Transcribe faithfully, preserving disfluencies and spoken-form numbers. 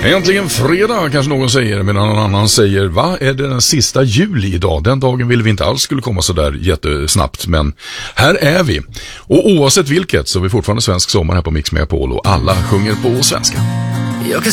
Äntligen fredag, kanske någon säger, medan någon annan säger, va, är det den sista juli idag? Den dagen ville vi inte alls skulle komma så där jättesnabbt, men här är vi. Och oavsett vilket så är vi fortfarande svensk sommar här på Mix Megapol och alla sjunger på svenska. Jag kan